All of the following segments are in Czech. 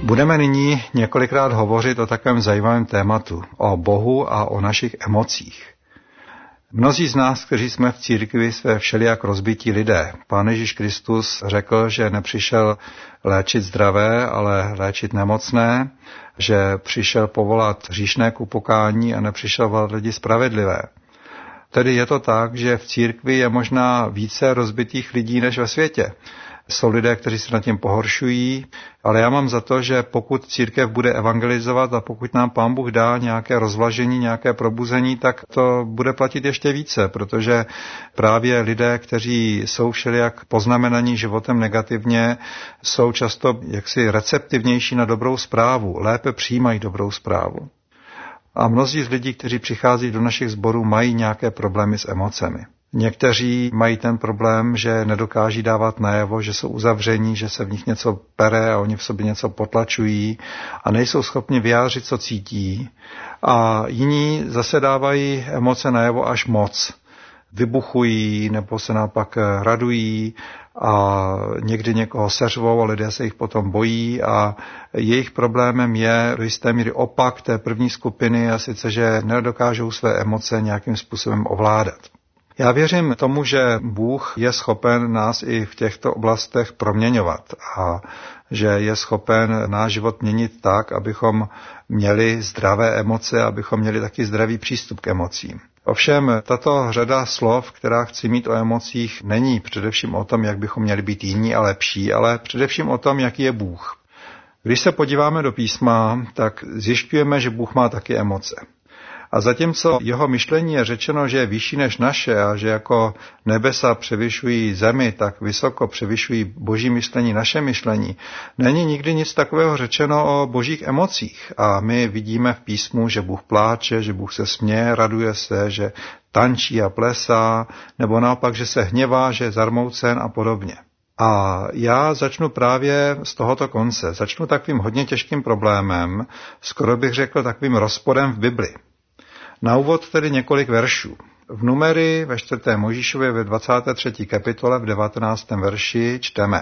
Budeme nyní několikrát hovořit o takovém zajímavém tématu, o Bohu a o našich emocích. Mnozí z nás, kteří jsme v církvi, jsme všelijak rozbití lidé. Pán Ježíš Kristus řekl, že nepřišel léčit zdravé, ale léčit nemocné, že přišel povolat hříšné k upokání a nepřišel volat lidi spravedlivé. Tedy je to tak, že v církvi je možná více rozbitých lidí než ve světě. Jsou lidé, kteří se nad tím pohoršují, ale já mám za to, že pokud církev bude evangelizovat a pokud nám Pán Bůh dá nějaké rozvlažení, nějaké probuzení, tak to bude platit ještě více, protože právě lidé, kteří jsou všelijak poznamenaní životem negativně, jsou často jaksi receptivnější na dobrou zprávu, lépe přijímají dobrou zprávu. A mnozí z lidí, kteří přichází do našich sborů, mají nějaké problémy s emocemi. Někteří mají ten problém, že nedokáží dávat najevo, že jsou uzavření, že se v nich něco pere a oni v sobě něco potlačují a nejsou schopni vyjádřit, co cítí. A jiní zase dávají emoce najevo až moc. Vybuchují nebo se naopak radují a někdy někoho seřvou a lidé se jich potom bojí a jejich problémem je do jisté míry opak té první skupiny a sice, že nedokážou své emoce nějakým způsobem ovládat. Já věřím tomu, že Bůh je schopen nás i v těchto oblastech proměňovat a že je schopen náš život měnit tak, abychom měli zdravé emoce, abychom měli taky zdravý přístup k emocím. Ovšem, tato řada slov, která chci mít o emocích, není především o tom, jak bychom měli být jiní a lepší, ale především o tom, jaký je Bůh. Když se podíváme do písma, tak zjišťujeme, že Bůh má taky emoce. A zatímco jeho myšlení je řečeno, že je vyšší než naše a že jako nebesa převyšují zemi, tak vysoko převyšují boží myšlení naše myšlení, není nikdy nic takového řečeno o božích emocích. A my vidíme v písmu, že Bůh pláče, že Bůh se směje, raduje se, že tančí a plesá, nebo naopak, že se hněvá, že je zarmoucen a podobně. A já začnu právě z tohoto konce. Začnu takovým hodně těžkým problémem, skoro bych řekl takovým rozporem v Bibli. Na úvod tedy několik veršů. V Numery ve 4. Mojžíšově ve 23. kapitole v 19. verši čteme: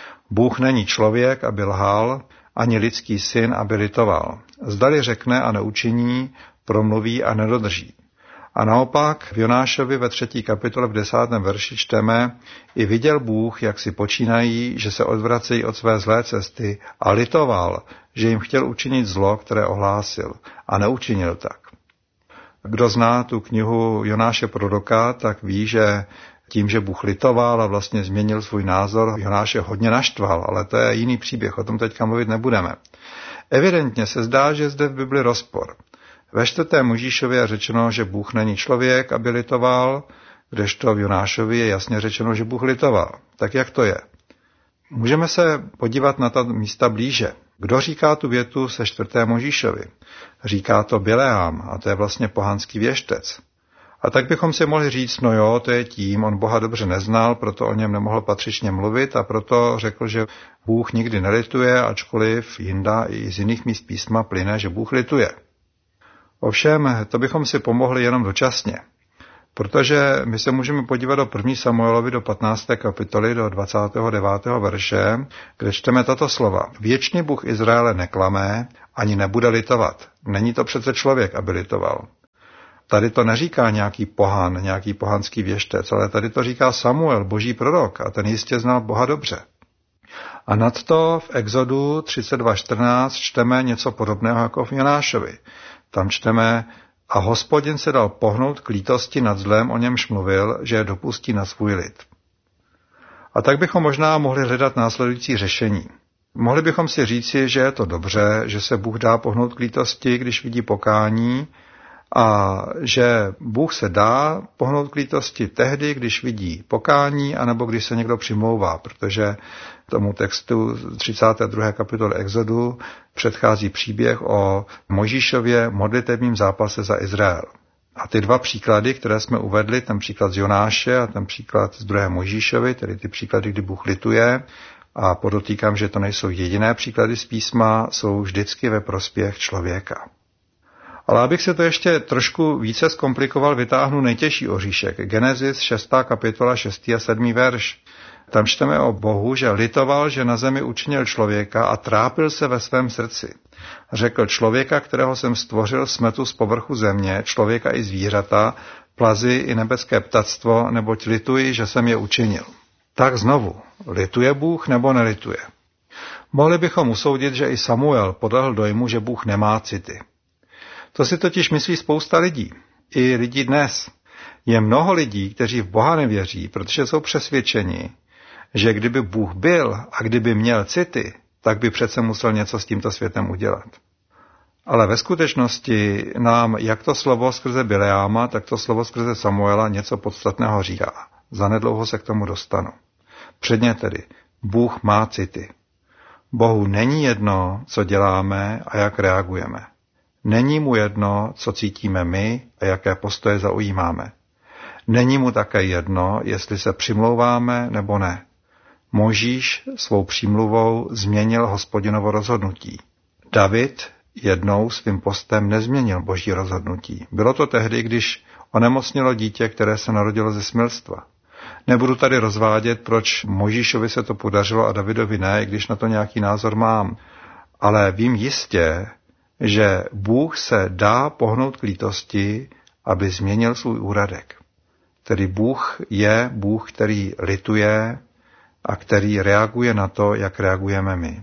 Bůh není člověk, aby lhal, ani lidský syn, aby litoval. Zdali řekne a neučiní, promluví a nedodrží. A naopak v Jonášovi ve 3. kapitole v 10. verši čteme: I viděl Bůh, jak si počínají, že se odvracejí od své zlé cesty a litoval, že jim chtěl učinit zlo, které ohlásil, a neučinil tak. Kdo zná tu knihu Jonáše proroka, tak ví, že tím, že Bůh litoval a vlastně změnil svůj názor, Jonáše hodně naštval, ale to je jiný příběh, o tom teďka mluvit nebudeme. Evidentně se zdá, že zde v Bibli rozpor. Ve 4. Mojžíšově je řečeno, že Bůh není člověk, aby litoval, kdežto v Jonášovi je jasně řečeno, že Bůh litoval. Tak jak to je? Můžeme se podívat na ta místa blíže. Kdo říká tu větu se 4. Mojžíšovi? Říká to Bileám, a to je vlastně pohanský věštec. A tak bychom si mohli říct, no jo, to je tím, on Boha dobře neznal, proto o něm nemohl patřičně mluvit a proto řekl, že Bůh nikdy nelituje, ačkoliv jinda i z jiných míst písma plyne, že Bůh lituje. Ovšem, to bychom si pomohli jenom dočasně. Protože my se můžeme podívat do 1. Samuelovi do 15. kapitoly do 29. verše, kde čteme tato slova. Věčný Bůh Izraele neklamé, ani nebude litovat. Není to přece člověk, aby litoval. Tady to neříká nějaký pohan, nějaký pohanský věštec, ale tady to říká Samuel, boží prorok, a ten jistě znal Boha dobře. A nadto v Exodu 32.14 čteme něco podobného jako v Jonášovi. Tam čteme: A Hospodin se dal pohnout k lítosti nad zlem, o němž mluvil, že je dopustí na svůj lid. A tak bychom možná mohli hledat následující řešení. Mohli bychom si říci, že je to dobře, že se Bůh dá pohnout k lítosti, když vidí pokání, a že Bůh se dá pohnout k lítosti tehdy, když vidí pokání, anebo když se někdo přimlouvá, protože tomu textu 32. kapitoly Exodu předchází příběh o Mojžíšově modlitevním zápase za Izrael. A ty dva příklady, které jsme uvedli, ten příklad z Jonáše a ten příklad z 2. Mojžíšovi, tedy ty příklady, kdy Bůh lituje, a podotýkám, že to nejsou jediné příklady z písma, jsou vždycky ve prospěch člověka. Ale abych se to ještě trošku více zkomplikoval, vytáhnu nejtěžší oříšek. Genesis 6. kapitola 6. a 7. verš. Tam čteme o Bohu, že litoval, že na zemi učinil člověka a trápil se ve svém srdci. Řekl: člověka, kterého jsem stvořil, smetu z povrchu země, člověka i zvířata, plazy i nebeské ptactvo, neboť lituji, že jsem je učinil. Tak znovu, lituje Bůh nebo nelituje? Mohli bychom usoudit, že i Samuel podlehl dojmu, že Bůh nemá city. To si totiž myslí spousta lidí. I lidí dnes. Je mnoho lidí, kteří v Boha nevěří, protože jsou přesvědčeni, že kdyby Bůh byl a kdyby měl city, tak by přece musel něco s tímto světem udělat. Ale ve skutečnosti nám jak to slovo skrze Bileáma, tak to slovo skrze Samuela něco podstatného říká. Zanedlouho se k tomu dostanu. Předně tedy, Bůh má city. Bohu není jedno, co děláme a jak reagujeme. Není mu jedno, co cítíme my a jaké postoje zaujímáme. Není mu také jedno, jestli se přimlouváme nebo ne. Mojžíš svou přímluvou změnil Hospodinovo rozhodnutí. David jednou svým postem nezměnil Boží rozhodnutí. Bylo to tehdy, když onemocnilo dítě, které se narodilo ze smilstva. Nebudu tady rozvádět, proč Mojžíšovi se to podařilo a Davidovi ne, i když na to nějaký názor mám. Ale vím jistě, že Bůh se dá pohnout k lítosti, aby změnil svůj úradek. Tedy Bůh je Bůh, který lituje a který reaguje na to, jak reagujeme my.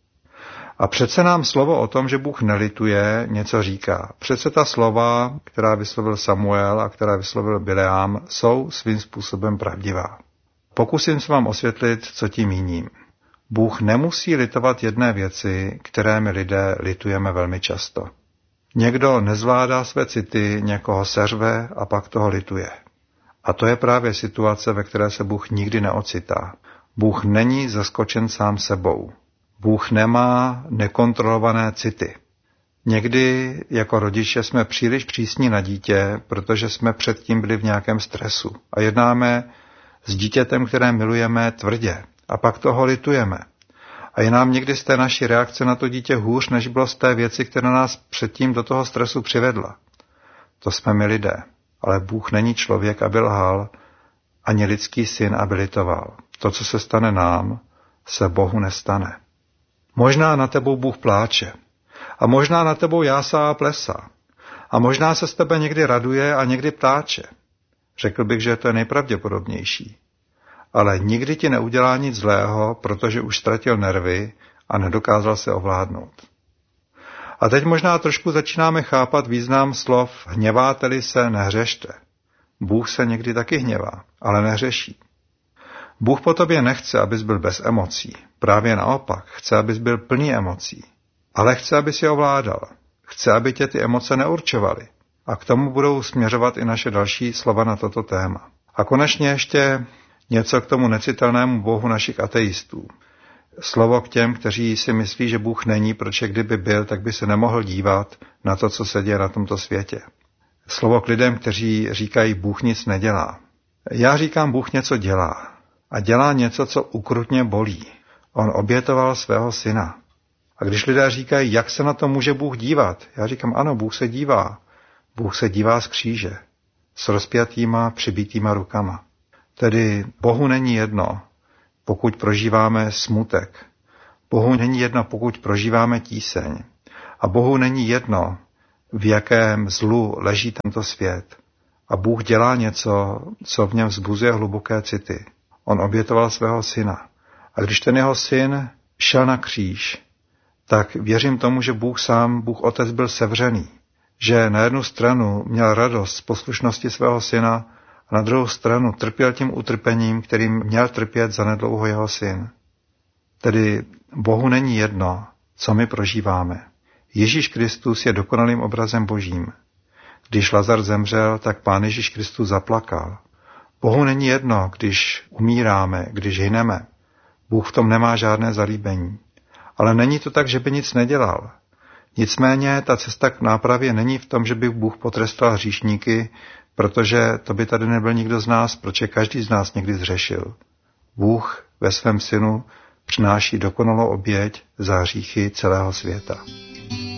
A přece nám slovo o tom, že Bůh nelituje, něco říká. Přece ta slova, která vyslovil Samuel a která vyslovil Bileám, jsou svým způsobem pravdivá. Pokusím se vám osvětlit, co tím míním. Bůh nemusí litovat jedné věci, které my lidé litujeme velmi často. Někdo nezvládá své city, někoho seřve a pak toho lituje. A to je právě situace, ve které se Bůh nikdy neocitá. Bůh není zaskočen sám sebou. Bůh nemá nekontrolované city. Někdy jako rodiče jsme příliš přísní na dítě, protože jsme předtím byli v nějakém stresu a jednáme s dítětem, které milujeme, tvrdě a pak toho litujeme. A je nám někdy z té naší reakce na to dítě hůř, než bylo z té věci, která nás předtím do toho stresu přivedla. To jsme my lidé, ale Bůh není člověk, aby lhal, ani lidský syn, aby litoval. To, co se stane nám, se Bohu nestane. Možná na tebou Bůh pláče. A možná na tebou jásá a plesá. A možná se z tebe někdy raduje a někdy pláče. Řekl bych, že to je nejpravděpodobnější. Ale nikdy ti neudělá nic zlého, protože už ztratil nervy a nedokázal se ovládnout. A teď možná trošku začínáme chápat význam slov hněváte-li se, nehřešte. Bůh se někdy taky hněvá, ale nehřeší. Bůh po tobě nechce, abys byl bez emocí. Právě naopak, chce, abys byl plný emocí. Ale chce, abys je ovládal. Chce, aby tě ty emoce neurčovaly. A k tomu budou směřovat i naše další slova na toto téma. A konečně ještě něco k tomu necitelnému Bohu našich ateistů. Slovo k těm, kteří si myslí, že Bůh není, protože kdyby byl, tak by se nemohl dívat na to, co se děje na tomto světě. Slovo k lidem, kteří říkají, Bůh nic nedělá. Já říkám, Bůh něco dělá. A dělá něco, co ukrutně bolí. On obětoval svého syna. A když lidé říkají, jak se na to může Bůh dívat, já říkám, ano, Bůh se dívá. Bůh se dívá z kříže, s rozpjatýma, přibitýma rukama. Tedy Bohu není jedno, pokud prožíváme smutek. Bohu není jedno, pokud prožíváme tíseň. A Bohu není jedno, v jakém zlu leží tento svět. A Bůh dělá něco, co v něm vzbuzuje hluboké city. On obětoval svého syna. A když ten jeho syn šel na kříž, tak věřím tomu, že Bůh sám, Bůh Otec byl sevřený. Že na jednu stranu měl radost z poslušnosti svého syna a na druhou stranu trpěl tím utrpením, kterým měl trpět zanedlouho jeho syn. Tedy Bohu není jedno, co my prožíváme. Ježíš Kristus je dokonalým obrazem Božím. Když Lazar zemřel, tak Pán Ježíš Kristus zaplakal. Bohu není jedno, když umíráme, když hyneme. Bůh v tom nemá žádné zalíbení. Ale není to tak, že by nic nedělal. Nicméně ta cesta k nápravě není v tom, že by Bůh potrestal hříšníky, protože to by tady nebyl nikdo z nás, protože každý z nás někdy zřešil. Bůh ve svém synu přináší dokonalou oběť za hříchy celého světa.